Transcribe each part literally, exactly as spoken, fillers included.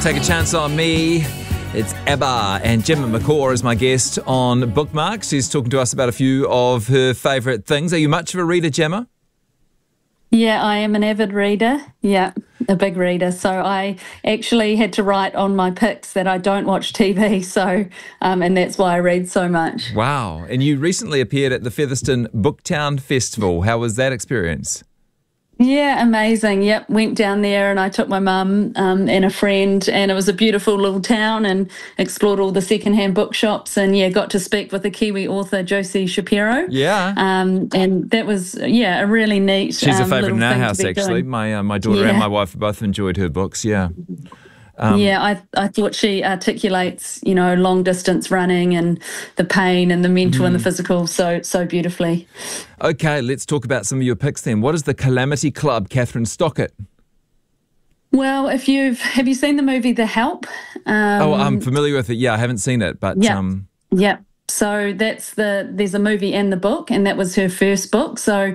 Take a Chance on Me. It's Abba, and Gemma McCaw is my guest on Bookmarks. She's talking to us about a few of her favourite things. Are you much of a reader, Gemma? Yeah, I am an avid reader. Yeah, a big reader. So I actually had to write on my picks that I don't watch T V. So, um, and that's why I read so much. Wow. And you recently appeared at the Featherston Booktown Festival. How was that experience? Yeah, amazing. Yep, went down there and I took my mum um, and a friend, and it was a beautiful little town, and explored all the secondhand bookshops, and yeah, got to speak with the Kiwi author Josie Shapiro. Yeah. Um, and that was, yeah, a really neat She's um, a favourite in our house, doing. actually. My uh, my daughter Yeah. and my wife both enjoyed her books, yeah. Um, yeah, I I thought she articulates, you know, long distance running and the pain and the mental mm-hmm. and the physical so so beautifully. Okay, let's talk about some of your picks then. What is the Calamity Club, Catherine Stockett? Well, if you've have you seen the movie The Help? Um, oh, I'm familiar with it. Yeah, I haven't seen it, but yeah, um, yeah. So that's the there's a movie and the book, and that was her first book. So.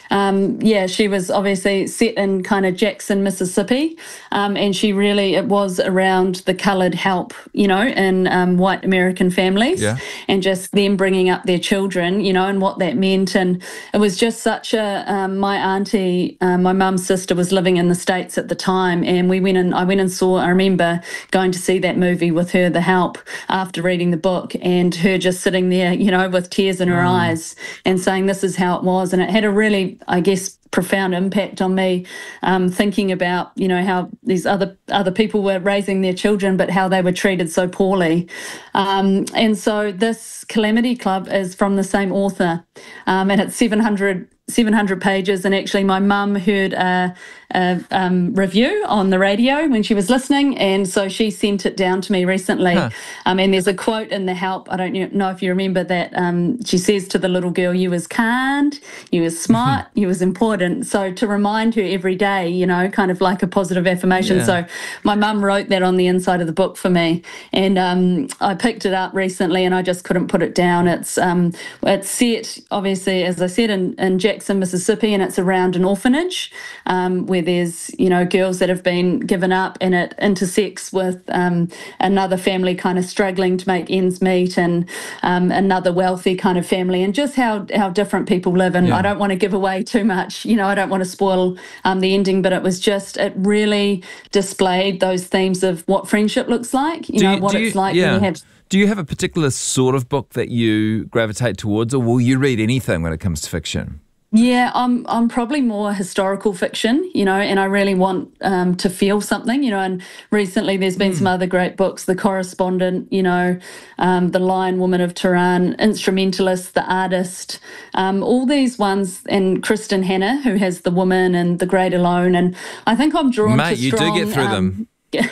Um, yeah, she was obviously set in kind of Jackson, Mississippi, um, and she really, it was around the coloured help, you know, in um, white American families, yeah. and just them bringing up their children, you know, and what that meant. And it was just such a, um, my auntie, uh, my mum's sister was living in the States at the time, and we went and I went and saw, I remember going to see that movie with her, The Help, after reading the book, and her just sitting there, you know, with tears in her mm. eyes and saying this is how it was. And it had a really, I guess, profound impact on me, um, thinking about, you know, how these other other people were raising their children, but how they were treated so poorly. Um, and so this Calamity Club is from the same author, um, and it's seven hundred pages. And actually my mum heard a, a um, review on the radio when she was listening, and so she sent it down to me recently. Huh. Um, and there's a quote in The Help, I don't know if you remember that, um, she says to the little girl, you was kind, you was smart, you was important. So to remind her every day, you know, kind of like a positive affirmation. Yeah. So my mum wrote that on the inside of the book for me, and um, I picked it up recently and I just couldn't put it down. It's um, it's set, obviously, as I said, in, in Jackson, Mississippi, and it's around an orphanage um, where there's, you know, girls that have been given up, and it intersects with um, another family kind of struggling to make ends meet, and um, another wealthy kind of family, and just how, how different people live. And yeah. I don't want to give away too much, you know, I don't want to spoil um, the ending, but it was just, it really displayed those themes of what friendship looks like, you do know, you, what it's you, like yeah. when you have... Do you have a particular sort of book that you gravitate towards, or will you read anything when it comes to fiction? Yeah, I'm I'm probably more historical fiction, you know, and I really want um, to feel something, you know, and recently there's been mm. some other great books, The Correspondent, you know, um, The Lion Woman of Tehran, Instrumentalist, The Artist, um, all these ones, and Kristen Hanna, who has The Woman and The Great Alone, and I think I'm drawn Mate, to strong... Mate, you do get through um, them.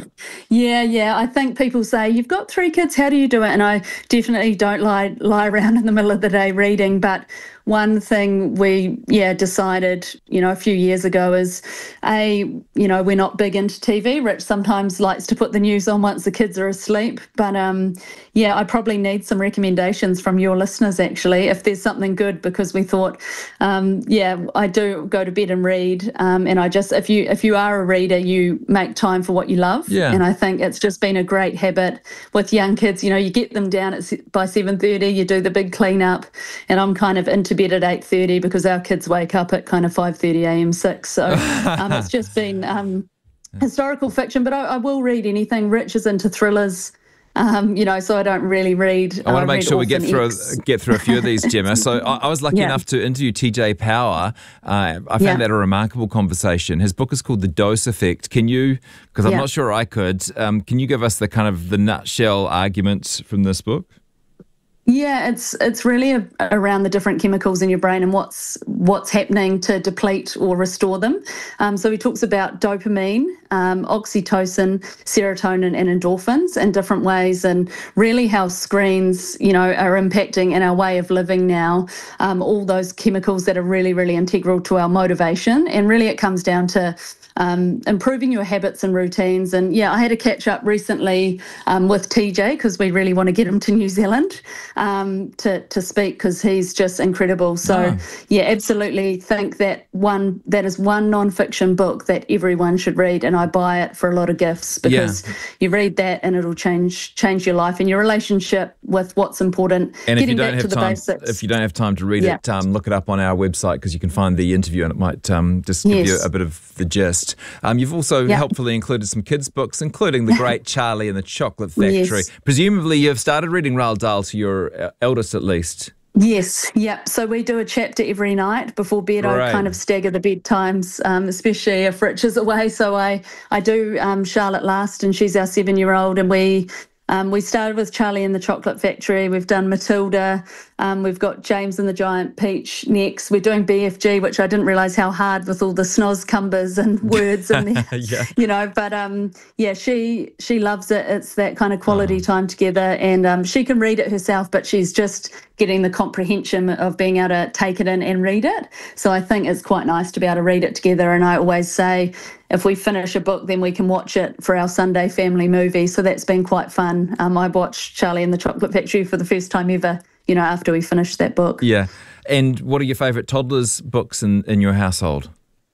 Yeah, yeah. I think people say, you've got three kids, how do you do it? And I definitely don't lie lie around in the middle of the day reading. But one thing we, yeah, decided, you know, a few years ago is, A, you know, we're not big into T V. Rich sometimes likes to put the news on once the kids are asleep. But, um, yeah, I probably need some recommendations from your listeners, actually, if there's something good, because we thought, um, yeah, I do go to bed and read. Um, and I just, if you if you are a reader, you make time for what you love. Yeah. And I think it's just been a great habit with young kids. You know, you get them down at by seven thirty, you do the big clean up, and I'm kind of into bed at eight thirty because our kids wake up at kind of five thirty a m six. So um, it's just been um, historical fiction, but I, I will read anything. Rich is into thrillers. Um, you know, so I don't really read. I want to make sure we get through X. get through a few of these, Gemma. So I, I was lucky yeah. enough to interview T J Power. Uh, I found yeah. that a remarkable conversation. His book is called The Dose Effect. Can you, because I'm yeah. not sure I could, um, can you give us the kind of the nutshell arguments from this book? Yeah, it's it's really a, around the different chemicals in your brain and what's what's happening to deplete or restore them. Um, so he talks about dopamine, um, oxytocin, serotonin, and endorphins in different ways, and really how screens, you know, are impacting in our way of living now. Um, all those chemicals that are really, really integral to our motivation, and really it comes down to Um, improving your habits and routines. And yeah, I had a catch up recently um, with T J because we really want to get him to New Zealand. um, to to speak because he's just incredible. So No. yeah, absolutely think that one that is one non-fiction book that everyone should read, and I buy it for a lot of gifts because Yeah. you read that and it'll change change your life and your relationship with what's important. And if Getting you don't back to have the time, basics. if you don't have time to read Yeah. it, um, look it up on our website because you can find the interview and it might um, just give Yes. you a bit of the gist. Um, you've also Yeah. helpfully included some kids' books, including The Great Charlie and the Chocolate Factory. Yes. Presumably, you've started reading Roald Dahl to your uh, eldest, at least. Yes, yep. So we do a chapter every night before bed. Great. I kind of stagger the bedtimes, um, especially if Rich is away. So I, I do um, Charlotte last, and she's our seven-year-old, and we um, we started with Charlie and the Chocolate Factory. We've done Matilda. Um, we've got James and the Giant Peach next. We're doing B F G, which I didn't realise how hard with all the snozcumbers and words in there, Yeah. you know. But um, yeah, she she loves it. It's that kind of quality time together, and um, she can read it herself, but she's just getting the comprehension of being able to take it in and read it. So I think it's quite nice to be able to read it together. And I always say, if we finish a book, then we can watch it for our Sunday family movie. So that's been quite fun. Um, I watched Charlie and the Chocolate Factory for the first time ever, you know, after we finished that book. Yeah. And what are your favourite toddlers' books in, in your household?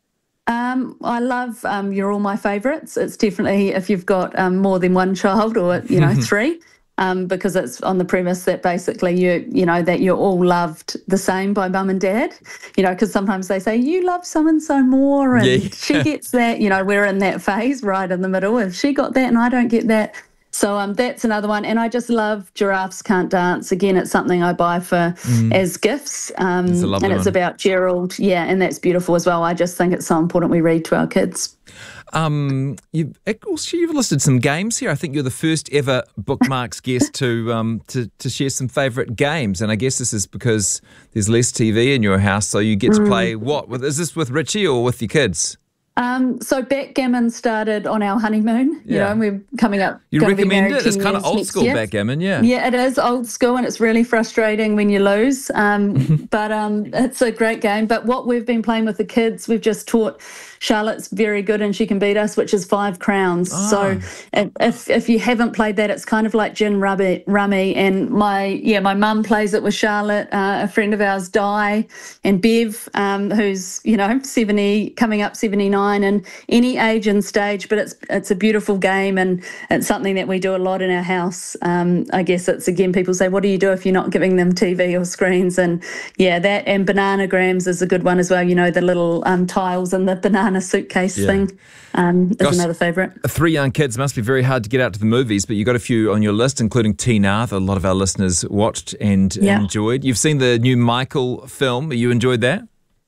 Um, I love um, You're All My Favourites. It's definitely if you've got um, more than one child or, you know, three. Um, because it's on the premise that basically you you know that you're all loved the same by mum and dad, you know, because sometimes they say you love so and so more, and Yeah. she gets that, you know, we're in that phase right in the middle. If she got that and I don't get that, so um, that's another one. And I just love Giraffes Can't Dance. Again, it's something I buy for as gifts, um, It's a lovely and it's one. about Gerald, yeah, and that's beautiful as well. I just think it's so important we read to our kids. Um, you've also you've listed some games here. I think you're the first ever Bookmarks guest to um to, to share some favourite games, and I guess this is because there's less T V in your house, so you get to play what? With is this with Richie or with your kids? Um, so backgammon started on our honeymoon, you Yeah. know, and we're coming up. You gonna be recommend married it? It's ten kind of years old next school year. backgammon, yeah. Yeah, it is old school and it's really frustrating when you lose. Um, but um, it's a great game. But what we've been playing with the kids, we've just taught Charlotte's very good and she can beat us, which is Five Crowns. Ah. So if if you haven't played that, it's kind of like gin rummy. rummy. And my yeah, my mum plays it with Charlotte, uh, a friend of ours, Di, and Bev, um, who's you know seventy, coming up seventy-nine, and any age and stage. But it's it's a beautiful game and it's something that we do a lot in our house. Um, I guess it's again people say, what do you do if you're not giving them T V or screens? And yeah, that and bananagrams is a good one as well. You know the little um, tiles in the banana suitcase Yeah. thing um, is Gosh. another favourite. Three young kids must be very hard to get out to the movies, but you got a few on your list, including Tina, that a lot of our listeners watched and Yeah. enjoyed. You've seen the new Michael film. You enjoyed that?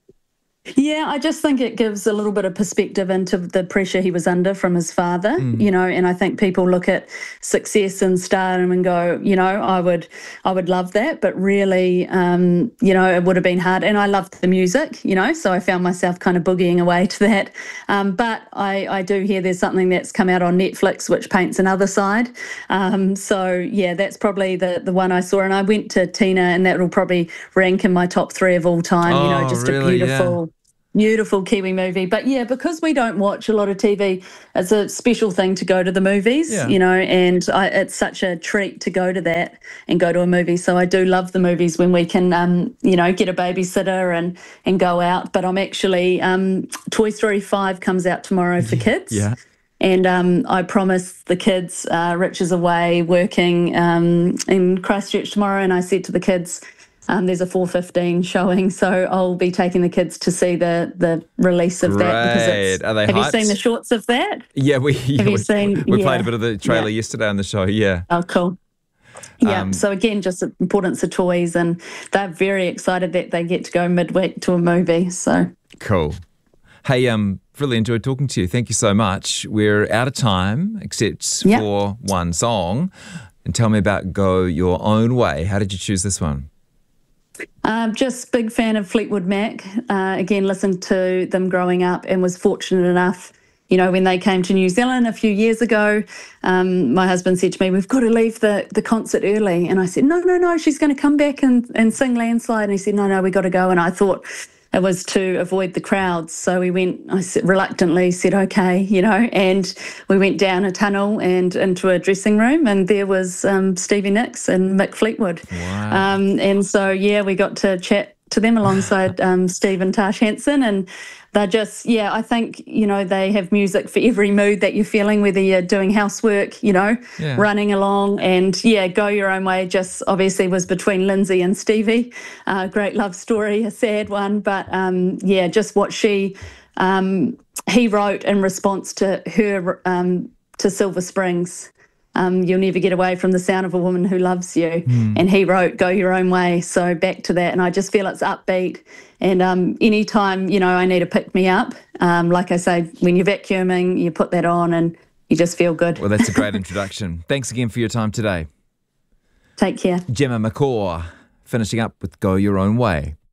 Yeah, I just think it gives a little bit of perspective into the pressure he was under from his father, Mm. you know, and I think people look at success and stardom and go, you know, I would I would love that, but really, um, you know, it would have been hard. And I loved the music, you know, so I found myself kind of boogieing away to that. Um, but I, I do hear there's something that's come out on Netflix which paints another side. Um, so, yeah, that's probably the, the one I saw. And I went to Tina and that will probably rank in my top three of all time, you know, Oh, just really? a beautiful... Beautiful Kiwi movie. But yeah, because we don't watch a lot of T V, it's a special thing to go to the movies, Yeah. you know, and I, it's such a treat to go to that and go to a movie. So I do love the movies when we can, um, you know, get a babysitter and, and go out. But I'm actually, um, Toy Story five comes out tomorrow for kids. Yeah. And um, I promised the kids, uh, Rich is away working um, in Christchurch tomorrow, and I said to the kids, Um, there's a four fifteen showing, so I'll be taking the kids to see the the release of that. Because Great. it's, Are they have hyped? you seen the shorts of that? Yeah, we yeah, Have you we, seen- we yeah. played a bit of the trailer Yeah. yesterday on the show. Yeah. Oh, cool. Yeah, Um, so again, just the importance of toys, and they're very excited that they get to go midweek to a movie. So Cool. Hey, um, really enjoyed talking to you. Thank you so much. We're out of time, except Yeah. for one song. And tell me about Go Your Own Way. How did you choose this one? Um, just big fan of Fleetwood Mac. Uh, again, listened to them growing up and was fortunate enough, you know, when they came to New Zealand a few years ago, um, my husband said to me, we've got to leave the, the concert early. And I said, no, no, no, she's going to come back and, and sing Landslide. And he said, no, no, we got to go. And I thought, it was to avoid the crowds. So we went, I reluctantly said, okay, you know, and we went down a tunnel and into a dressing room, and there was um, Stevie Nicks and Mick Fleetwood. Wow. Um, and so, yeah, we got to chat to them alongside um, Steve and Tash Hanson, and they're just, yeah, I think, you know, they have music for every mood that you're feeling, whether you're doing housework, you know, yeah. running along, and yeah, Go Your Own Way just obviously was between Lindsay and Stevie. Uh, great love story, a sad one, but um, yeah, just what she, um, he wrote in response to her, um, to Silver Springs. Um, you'll never get away from the sound of a woman who loves you. Mm. And he wrote Go Your Own Way. So back to that. And I just feel it's upbeat. And um, anytime, you know, I need to pick me up, um, like I say, when you're vacuuming, you put that on and you just feel good. Well, that's a great introduction. Thanks again for your time today. Take care. Gemma McCaw, finishing up with Go Your Own Way.